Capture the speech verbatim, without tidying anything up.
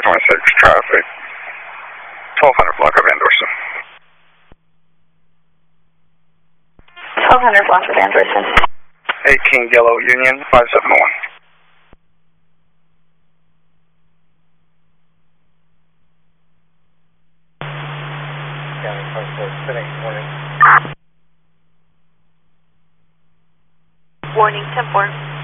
twenty-six traffic, twelve hundred block of Van Dorsen. twelve hundred block of Van Dorsen. eighteen Yellow Union, five seven one. County twenty-four, ten eight, warning. Warning, ten four.